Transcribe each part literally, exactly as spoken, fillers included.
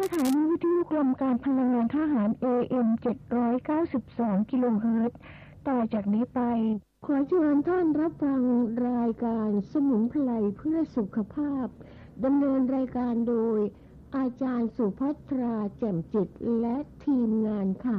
ถานีวิทยุกรมการพลังงานทหาร เอ เอ็ม เจ็ดร้อยเก้าสิบสอง กิโลเฮิรตซ์ต่อจากนี้ไปขอเชิญท่านรับฟังรายการสมุนไพรเพื่อสุขภาพดำเนินรายการโดยอาจารย์สุภัทราแจ่มจิตและทีมงานค่ะ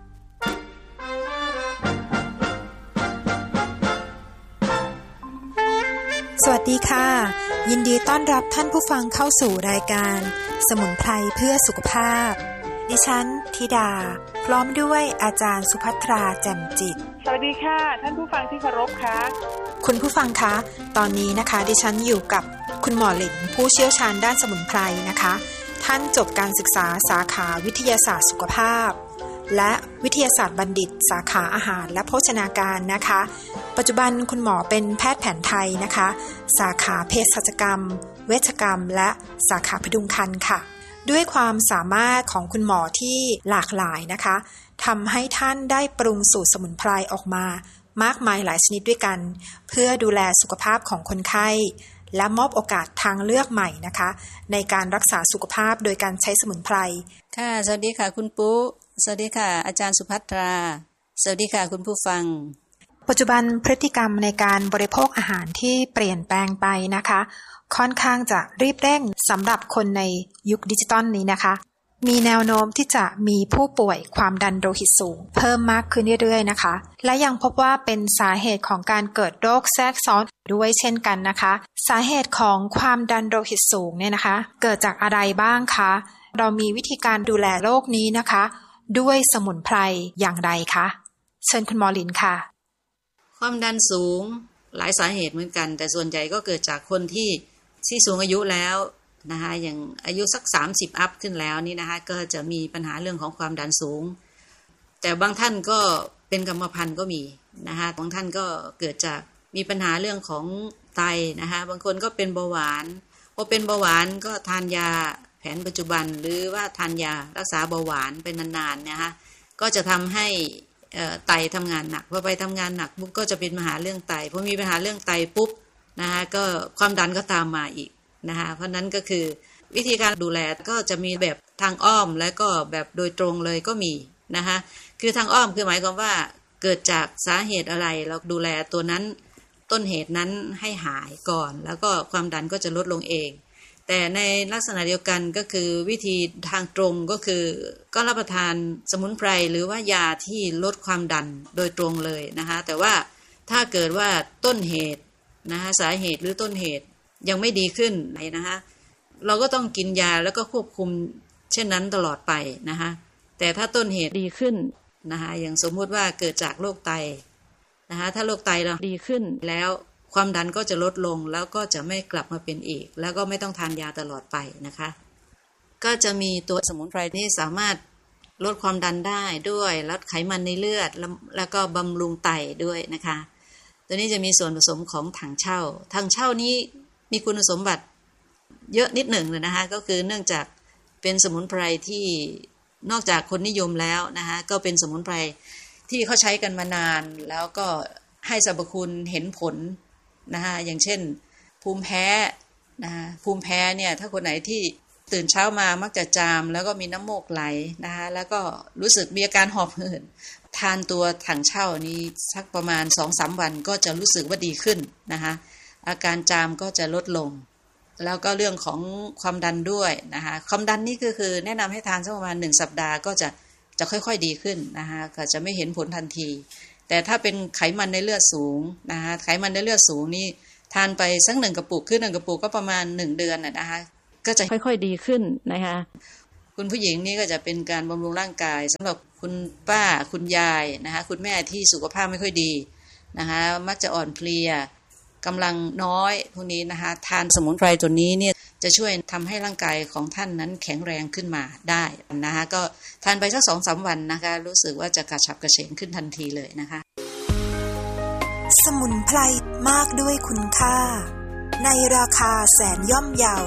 สวัสดีค่ะยินดีต้อนรับท่านผู้ฟังเข้าสู่รายการสมุนไพรเพื่อสุขภาพดิฉันธิดาพร้อมด้วยอาจารย์สุภัทราแจ่มจิตสวัสดีค่ะท่านผู้ฟังที่เคารพค่ะคุณผู้ฟังคะตอนนี้นะคะดิฉันอยู่กับคุณหมอหลินผู้เชี่ยวชาญด้านสมุนไพรนะคะท่านจบการศึกษาสาขาวิทยาศาสตร์สุขภาพและวิทยาศาสตร์บัณฑิตสาขาอาหารและโภชนาการนะคะปัจจุบันคุณหมอเป็นแพทย์แผนไทยนะคะสาขาเภสัชกรรมเวชกรรมและสาขาพดุงครรภ์ค่ะด้วยความสามารถของคุณหมอที่หลากหลายนะคะทำให้ท่านได้ปรุงสูตรสมุนไพรออกมามากมายหลายชนิดด้วยกันเพื่อดูแลสุขภาพของคนไข้และมอบโอกาสทางเลือกใหม่นะคะในการรักษาสุขภาพโดยการใช้สมุนไพรค่ะสวัสดีค่ะคุณปุ๊สวัสดีค่ะอาจารย์สุภัทราสวัสดีค่ะคุณผู้ฟังปัจจุบันพฤติกรรมในการบริโภคอาหารที่เปลี่ยนแปลงไปนะคะค่อนข้างจะรีบเร่งสำหรับคนในยุคดิจิตอลนี้นะคะมีแนวโน้มที่จะมีผู้ป่วยความดันโลหิตสูงเพิ่มมากขึ้นเรื่อยๆนะคะและยังพบว่าเป็นสาเหตุของการเกิดโรคแทรกซ้อนด้วยเช่นกันนะคะสาเหตุของความดันโลหิตสูงเนี่ยนะคะเกิดจากอะไรบ้างคะเรามีวิธีการดูแลโรคนี้นะคะด้วยสมุนไพรอย่างไรคะเชิญคุณหมอหลินค่ะความดันสูงหลายสาเหตุเหมือนกันแต่ส่วนใหญ่ก็เกิดจากคนที่ที่สูงอายุแล้วนะคะอย่างอายุสักสามสิบอัพขึ้นแล้วนี่นะคะก็จะมีปัญหาเรื่องของความดันสูงแต่บางท่านก็เป็นกรรมพันธุ์ก็มีนะคะบางท่านก็เกิดจากมีปัญหาเรื่องของไตนะคะบางคนก็เป็นเบาหวานพอเป็นเบาหวานก็ทานยาแผนปัจจุบันหรือว่าทานยารักษาเบาหวานเป็นนานๆนะคะก็จะทำให้ไตทำงานหนักพอไปทำงานหนักปุ๊บก็จะเป็นปัญหาเรื่องไตพอมีปัญหาเรื่องไตปุ๊บนะคะก็ความดันก็ตามมาอีกนะคะเพราะนั้นก็คือวิธีการดูแลก็จะมีแบบทางอ้อมและก็แบบโดยตรงเลยก็มีนะคะคือทางอ้อมคือหมายความว่าเกิดจากสาเหตุอะไรเราดูแลตัวนั้นต้นเหตุนั้นให้หายก่อนแล้วก็ความดันก็จะลดลงเองแต่ในลักษณะเดียวกันก็คือวิธีทางตรงก็คือก็รับประทานสมุนไพรหรือว่ายาที่ลดความดันโดยตรงเลยนะคะแต่ว่าถ้าเกิดว่าต้นเหตุนะคะสาเหตุหรือต้นเหตุยังไม่ดีขึ้นนะคะเราก็ต้องกินยาแล้วก็ควบคุมเช่นนั้นตลอดไปนะคะแต่ถ้าต้นเหตุดีขึ้นนะคะอย่างสมมุติว่าเกิดจากโรคไตนะคะถ้าโรคไตเราดีขึ้นแล้วความดันก็จะลดลงแล้วก็จะไม่กลับมาเป็นอีกแล้วก็ไม่ต้องทานยาตลอดไปนะคะก็จะมีตัวสมุนไพรที่สามารถลดความดันได้ด้วยลดไขมันในเลือดแล้วก็บำรุงไตด้วยนะคะตัวนี้จะมีส่วนผสมของถังเช่าถังเช่านี้มีคุณสมบัติเยอะนิดหนึ่งเลยนะคะก็คือเนื่องจากเป็นสมุนไพรที่นอกจากคนนิยมแล้วนะคะก็เป็นสมุนไพรที่เขาใช้กันมานานแล้วก็ให้สรรพคุณเห็นผลนะคะอย่างเช่นภูมิแพ้นะคะภูมิแพ้เนี่ยถ้าคนไหนที่ตื่นเช้ามามักจะจามแล้วก็มีน้ำมูกไหลนะคะแล้วก็รู้สึกมีอาการหอบหืดทานตัวถังเช่านี้สักประมาณ สองถึงสาม วันก็จะรู้สึกว่าดีขึ้นนะคะอาการจามก็จะลดลงแล้วก็เรื่องของความดันด้วยนะคะความดันนี่ก็คือแนะนำให้ทานสักประมาณหนึ่งสัปดาห์ก็จะจะค่อยๆดีขึ้นนะคะก็จะไม่เห็นผลทันทีแต่ถ้าเป็นไขมันในเลือดสูงนะคะไขมันในเลือดสูงนี่ทานไปสักหนึ่งกระปุกขึ้นหนึ่งกระปุกก็ประมาณหนึ่งเดือนนะคะก็จะค่อยๆดีขึ้นนะคะคุณผู้หญิงนี่ก็จะเป็นการบำรุงร่างกายสำหรับคุณป้าคุณยายนะคะคุณแม่ที่สุขภาพไม่ค่อยดีนะคะมักจะอ่อนเพลียกำลังน้อยพวกนี้นะคะทานสมุนไพรตัวนี้เนี่ยจะช่วยทำให้ร่างกายของท่านนั้นแข็งแรงขึ้นมาได้นะคะก็ทานไปสัก สองถึงสาม วันนะคะรู้สึกว่าจะกระฉับกระเฉงขึ้นทันทีเลยนะคะสมุนไพรมากด้วยคุณค่าในราคาแสนย่อมเยา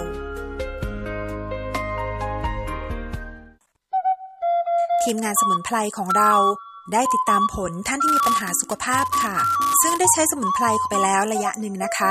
ทีมงานสมุนไพรของเราได้ติดตามผลท่านที่มีปัญหาสุขภาพค่ะซึ่งได้ใช้สมุนไพรไปแล้วระยะหนึ่งนะคะ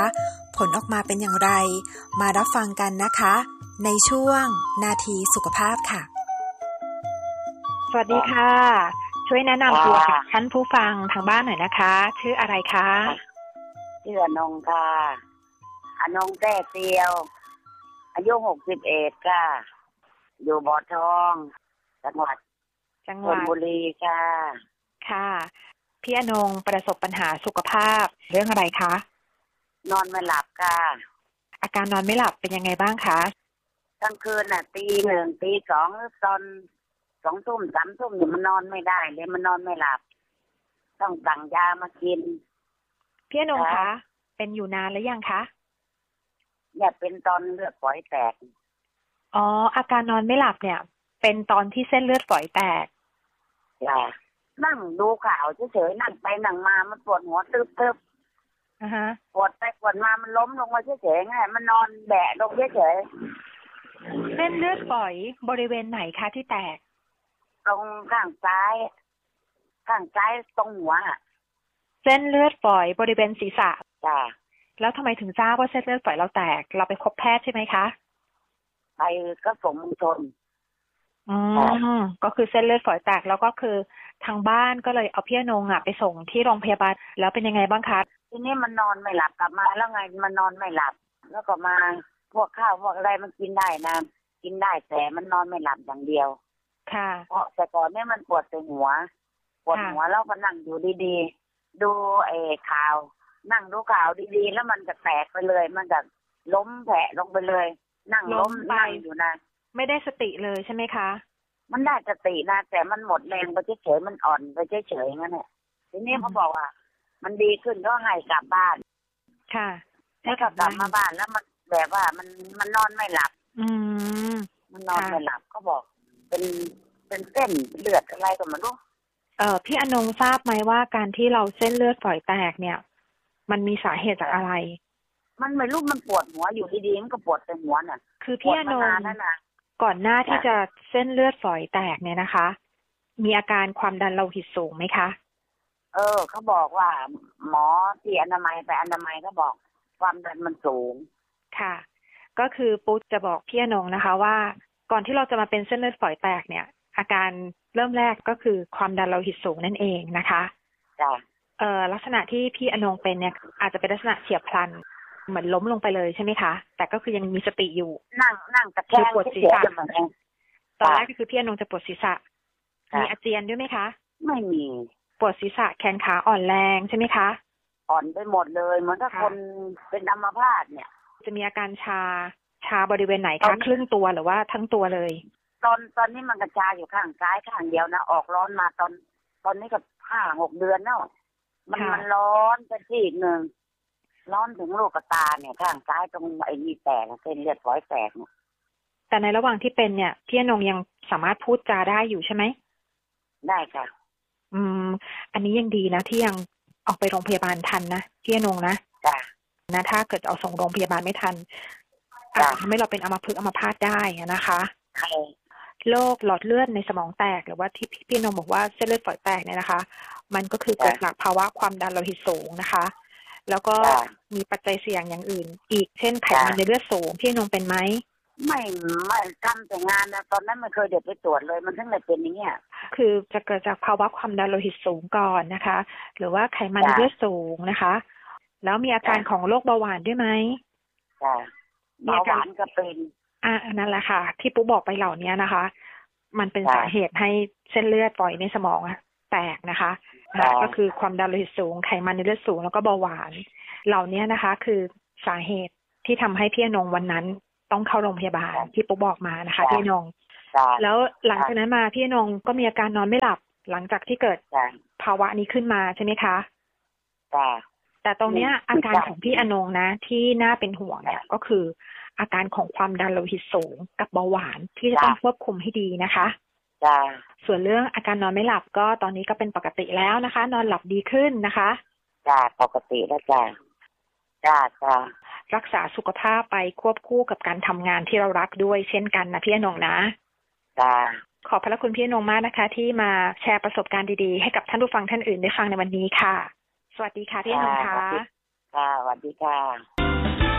ผลออกมาเป็นอย่างไรมารับฟังกันนะคะในช่วงนาทีสุขภาพค่ะสวัสดีค่ะช่วยแนะนำตัวกับท่านผู้ฟังทางบ้านหน่อยนะคะชื่ออะไรคะชื่ออนงค่ะอนงแต้เตียวอายุหกสิบเอ็ดค่ะอยู่บ่อทองจังหวัดจังหวัดชลบุรีค่ะค่ะพี่อนงประสบปัญหาสุขภาพเรื่องอะไรคะนอนไม่หลับค่ะอาการนอนไม่หลับเป็นยังไงบ้างคะกลางคืนน่ะตีหนึ่งตีสองตอนสองทุ่มสามทุ่มเนี่ยมันนอนไม่ได้เลยมันนอนไม่หลับต้องสั่งยามากินพี่อนงคะเป็นอยู่นานแล้วยังคะเนี่ยเป็นตอนเลือดฝอยแตกอ๋ออาการนอนไม่หลับเนี่ยเป็นตอนที่เส้นเลือดฝอยแตกจ้ะนั่งดูข่าวเฉยๆนั่งไปนั่งมามันปวดหัวตึ๊บๆอ่าฮะปวดไปปวดมามันล้มลงมาเฉยๆไงมันนอนแบะลงเฉยๆเส้นเลือดฝอยบริเวณไหนคะที่แตกตรงข้างซ้ายข้างซ้ายตรงหัวเส้นเลือดฝอยบริเวณศีรษะจ้ะแล้วทำไมถึงทราบว่าเส้นเลือดฝอยเราแตกเราไปพบแพทย์ใช่ไหมคะไปก็สมชนอืมก็คือเส้นเลือดฝอยแตกแล้วก็คือทางบ้านก็เลยเอาพี่อนงอ่ะไปส่งที่โรงพยาบาลแล้วเป็นยังไงบ้างคะทีนี้มันนอนไม่หลับกลับมาแล้วไงมันนอนไม่หลับแล้วก็มาพวกข้าวพวกอะไรมันกินได้นะกินได้แต่มันนอนไม่หลับอย่างเดียวค่ะเพราะแต่ก่อนเนี่ยมันปวดในหัวปวดหัวแล้วก็นั่งอยู่ดีๆดูไอ้ข่าวนั่งดูข่าวดีๆแล้วมันจะแตกไปเลยมันจะล้มแผลลงไปเลยนั่งล้มนั่งอยู่นะไม่ได้สติเลยใช่ไหมคะมันได้สตินะแต่มันหมดแรงไปเฉยๆมันอ่อนไปเฉยๆงั้นแหละทีนี้เขาบอกว่ามันดีขึ้นก็ให้กลับบ้านค่ะให้กลับมาบ้านแล้วมันแบบว่ามันมันนอนไม่หลับอืมมันนอนไม่หลับเขาบอกเป็นเป็นเส้นเลือดอะไรก็ไม่รู้เออพี่อนงทราบไหมว่าการที่เราเส้นเลือดฝอยแตกเนี่ยมันมีสาเหตุจากอะไรมันไม่รู้มันปวดหัวอยู่ดีๆมันก็ปวดแต่หัวน่ะคือพี่อนงก่อนหน้าที่จะเส้นเลือดฝอยแตกเนี่ยนะคะมีอาการความดันโลหิตสูงไหมคะเออเขาบอกว่าหมอที่อนามัยไปอนามัยเขาบอกความดันมันสูงค่ะก็คือปุ๊จะบอกพี่อนงนะคะว่าก่อนที่เราจะมาเป็นเส้นเลือดฝอยแตกเนี่ยอาการเริ่มแรกก็คือความดันโลหิตสูงนั่นเองนะคะจ้ะเอ่อลักษณะที่พี่อนงเป็นเนี่ยอาจจะเป็นลักษณะเฉียบพลันเหมือนล้มลงไปเลยใช่ไหมคะแต่ก็คือยังมีสติอยู่นั่งนั่งตะแคงปวดศีรษะตอนแรกก็คือพี่อนงจะปวดศีรษะมีอาเจียนด้วยไหมคะไม่มีปวดศีรษะแขนขาอ่อนแรงใช่ไหมคะอ่อนไปหมดเลยเหมือนกับคนเป็นอัมพาตเนี่ยจะมีอาการชาชาบริเวณไหนคะครึ่งตัวหรือว่าทั้งตัวเลยตอนตอนนี้มันกระจายอยู่ข้างซ้ายข้างเดียวนะออกร้อนมาตอนตอนนี้ก็ห้าหกเดือนแล้วมันมันร้อนไปที่หนึ่งร้อนถึงลูกตาเนี่ยข้างซ้ายตรงไอ้นี่แตกเส้นเลือดฝอยแตกเนี่ยแต่ในระหว่างที่เป็นเนี่ยพี่อนงยังสามารถพูดจาได้อยู่ใช่ไหมได้ค่ะอืมอันนี้ยังดีนะที่ยังออกไปโรงพยาบาลทันนะพี่อนงนะจ้ะนะถ้าเกิดเอาส่งโรงพยาบาลไม่ทันอาจจะทำให้เราเป็นอัมพฤกษ์อัมพาตได้นะคะโรคหลอดเลือดในสมองแตกหรือว่าที่พี่อนงบอกว่าเส้นเลือดฝอยแตกเนี่ยนะคะมันก็คือเกิดจากภาวะความดันโลหิตสูงนะคะแล้วก็มีปัจจัยเสี่ยงอย่างอื่นอีกเช่นไขมันในเลือดสูงพี่อนงเป็นไหมไม่ไม่ทำแต่งานนะตอนนั้นไม่เคยเด็ดไปตรวจเลยมันถึงได้เป็นอย่างเงี้ยคือจะเกิดจากภาวะความดันโลหิตสูงก่อนนะคะหรือว่าไขมันในเลือดสูงนะคะแล้วมีอาการของโรคเบาหวานด้วยไหมจ้ะเบาหวานก็เป็นอ่านั่นแหละค่ะที่ปุ๊บอกไปเหล่านี้นะคะมันเป็นสาเหตุให้เส้นเลือดฝอยในสมองแตกนะคะก็คือความดันโลหิตสูงไขมันในเลือดสูงแล้วก็เบาหวานเหล่านี้นะคะคือสาเหตุที่ทำให้พี่อนงวันนั้นต้องเข้าโรงพยาบาลที่ปุ๊บอกมานะคะพี่อนงแล้วหลังจากนั้นมาพี่อนงก็มีอาการนอนไม่หลับหลังจากที่เกิดภาวะนี้ขึ้นมาใช่ไหมคะแต่ตรงเนี้ยอาการของพี่อนงนะที่น่าเป็นห่วงเนี่ยก็คืออาการของความดันโลหิตสูงกับเบาหวานที่จะต้องควบคุมให้ดีนะคะส่วนเรื่องอาการนอนไม่หลับก็ตอนนี้ก็เป็นปกติแล้วนะคะนอนหลับดีขึ้นนะคะจ้าปกติแล้วจ้าจ้าจ้ารักษาสุขภาพไปควบคู่กับการทำงานที่เรารักด้วยเช่นกันนะพี่อนงนะจ้าขอบพระคุณพี่อนงมากนะคะที่มาแชร์ประสบการณ์ดีๆให้กับท่านผู้ฟังท่านอื่นได้ฟังในวันนี้ค่ะสวัสดีค่ะพี่อนงค่ะค่ะสวัสดีค่ะ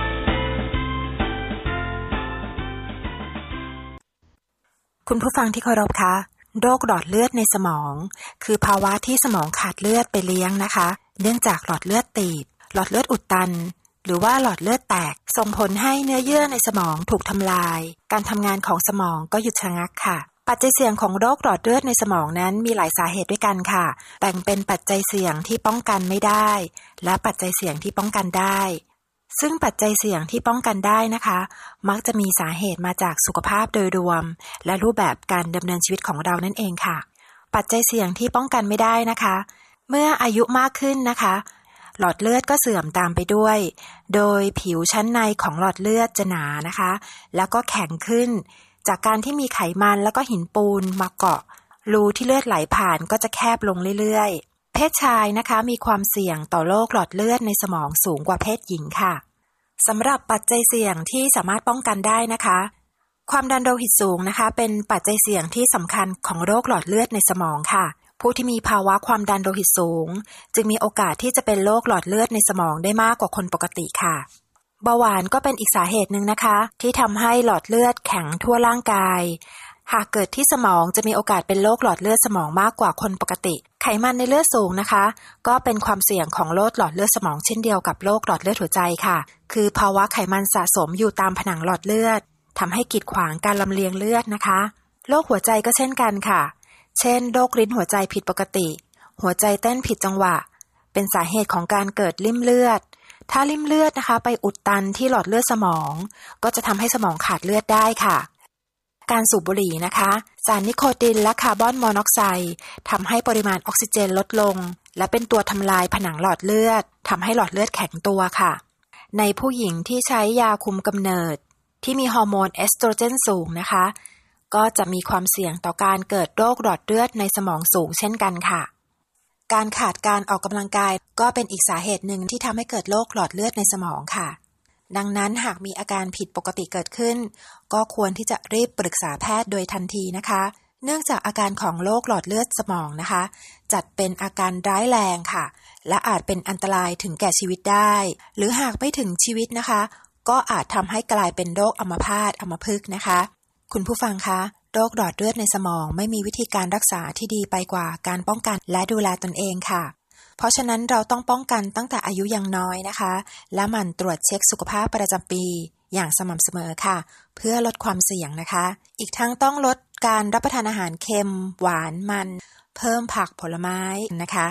คุณผู้ฟังที่เคารพคะโรคหลอดเลือดในสมองคือภาวะที่สมองขาดเลือดไปเลี้ยงนะคะเนื่องจากหลอดเลือดตีบหลอดเลือดอุดตันหรือว่าหลอดเลือดแตกส่งผลให้เนื้อเยื่อในสมองถูกทำลายการทำงานของสมองก็หยุดชะงักค่ะปัจจัยเสี่ยงของโรคหลอดเลือดในสมองนั้นมีหลายสาเหตุด้วยกันค่ะแบ่งเป็นปัจจัยเสี่ยงที่ป้องกันไม่ได้และปัจจัยเสี่ยงที่ป้องกันได้ซึ่งปัจจัยเสี่ยงที่ป้องกันได้นะคะมักจะมีสาเหตุมาจากสุขภาพโดยรวมและรูปแบบการดำเนินชีวิตของเรานั่นเองค่ะปัจจัยเสี่ยงที่ป้องกันไม่ได้นะคะเมื่ออายุมากขึ้นนะคะหลอดเลือดก็เสื่อมตามไปด้วยโดยผิวชั้นในของหลอดเลือดจะหนานะคะแล้วก็แข็งขึ้นจากการที่มีไขมันแล้วก็หินปูนมาเกาะรูที่เลือดไหลผ่านก็จะแคบลงเรื่อยๆเพศชายนะคะมีความเสี่ยงต่อโรคหลอดเลือดในสมองสูงกว่าเพศหญิงค่ะสำหรับปัจจัยเสี่ยงที่สามารถป้องกันได้นะคะความดันโลหิตสูงนะคะเป็นปัจจัยเสี่ยงที่สำคัญของโรคหลอดเลือดในสมองค่ะผู้ที่มีภาวะความดันโลหิตสูงจึงมีโอกาสที่จะเป็นโรคหลอดเลือดในสมองได้มากกว่าคนปกติค่ะเบาหวานก็เป็นอีกสาเหตุหนึ่งนะคะที่ทำให้หลอดเลือดแข็งทั่วร่างกายหากเกิดที่สมองจะมีโอกาสเป็นโรคหลอดเลือดสมองมากกว่าคนปกติไขมันในเลือดสูงนะคะก็เป็นความเสี่ยงของโรคหลอดเลือดสมองเช่นเดียวกับโรคหลอดเลือดหัวใจค่ะคือภาวะไขมันสะสมอยู่ตามผนังหลอดเลือดทำให้กีดขวางการลำเลียงเลือดนะคะโรคหัวใจก็เช่นกันค่ะเช่นโรคลิ้นหัวใจผิดปกติหัวใจเต้นผิดจังหวะเป็นสาเหตุของการเกิดริ่มเลือดถ้าริ่มเลือดนะคะไปอุดตันที่หลอดเลือดสมองก็จะทำให้สมองขาดเลือดได้ค่ะการสูบบุหรี่นะคะสารนิโคตินและคาร์บอนมอนอกไซด์ทำให้ปริมาณออกซิเจนลดลงและเป็นตัวทำลายผนังหลอดเลือดทำให้หลอดเลือดแข็งตัวค่ะในผู้หญิงที่ใช้ยาคุมกำเนิดที่มีฮอร์โมนเอสโตรเจนสูงนะคะก็จะมีความเสี่ยงต่อการเกิดโรคหลอดเลือดในสมองสูงเช่นกันค่ะการขาดการออกกำลังกายก็เป็นอีกสาเหตุหนึ่งที่ทำให้เกิดโรคหลอดเลือดในสมองค่ะดังนั้นหากมีอาการผิดปกติเกิดขึ้นก็ควรที่จะรีบปรึกษาแพทย์โดยทันทีนะคะเนื่องจากอาการของโรคหลอดเลือดสมองนะคะจัดเป็นอาการร้ายแรงค่ะและอาจเป็นอันตรายถึงแก่ชีวิตได้หรือหากไม่ถึงชีวิตนะคะก็อาจทำให้กลายเป็นโรคอัมพาตอัมพฤกษ์นะคะคุณผู้ฟังคะโรคหลอดเลือดในสมองไม่มีวิธีการรักษาที่ดีไปกว่าการป้องกันและดูแลตนเองค่ะเพราะฉะนั้นเราต้องป้องกันตั้งแต่อายุยังน้อยนะคะและหมั่นตรวจเช็คสุขภาพประจำปีอย่างสม่ำเสมอค่ะเพื่อลดความเสี่ยงนะคะอีกทั้งต้องลดการรับประทานอาหารเค็มหวานมันเพิ่มผักผลไม้นะคะ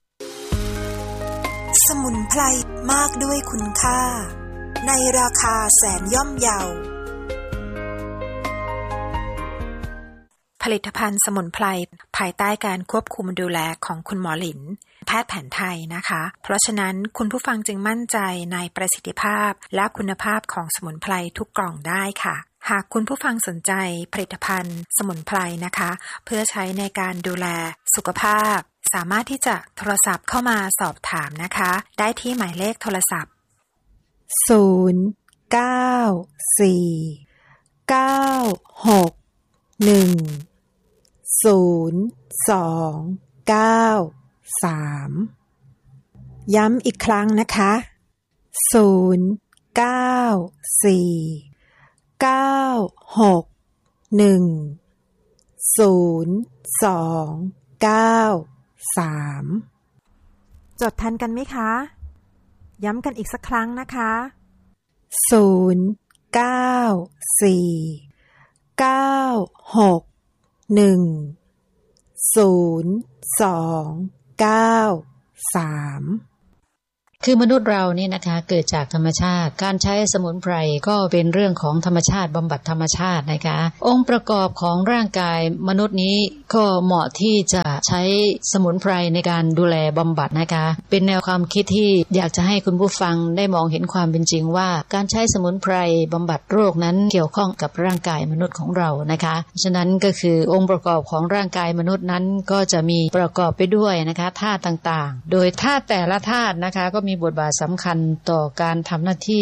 สมุนไพรมากด้วยคุณค่าในราคาแสนย่อมเยาผลิตภัณฑ์สมุนไพรภายใต้การควบคุมดูแลของคุณหมอหลินแพทย์แผนไทยนะคะเพราะฉะนั้นคุณผู้ฟังจึงมั่นใจในประสิทธิภาพและคุณภาพของสมุนไพรทุกกล่องได้ค่ะหากคุณผู้ฟังสนใจผลิตภัณฑ์สมุนไพรนะคะเพื่อใช้ในการดูแลสุขภาพสามารถที่จะโทรศัพท์เข้ามาสอบถามนะคะได้ที่หมายเลขโทรศัพท์ศูนย์ เก้า สี่ เก้า หก หนึ่ง ศูนย์ สอง เก้า สามย้ำอีกครั้งนะคะศูนย์ เก้า สี่ เก้า หก หนึ่ง ศูนย์ สอง เก้า สามจดทันกันไหมคะย้ำกันอีกสักครั้งนะคะศูนย์ เก้า สี่ เก้า หก หนึ่ง ศูนย์ สอง เก้า สามคือมนุษย์เรานี่นะคะเกิดจากธรรมชาติการใช้สมุนไพรก็เป็นเรื่องของธรรมชาติบำบัดธรรมชาตินะคะองค์ประกอบของร่างกายมนุษย์นี้ก็เหมาะที่จะใช้สมุนไพรในการดูแลบำบัดนะคะเป็นแนวความคิดที่อยากจะให้คุณผู้ฟังได้มองเห็นความเป็นจริงว่าการใช้สมุนไพรบำบัดโรคนั้นเกี่ยวข้องกับร่างกายมนุษย์ของเรานะคะฉะนั้นก็คือองค์ประกอบของร่างกายมนุษย์นั้นก็จะมีประกอบไปด้วยนะคะธาตุต่างๆโดยธาตุแต่ละธาตุนะคะก็มีบทบาทสำคัญต่อการทำหน้าที่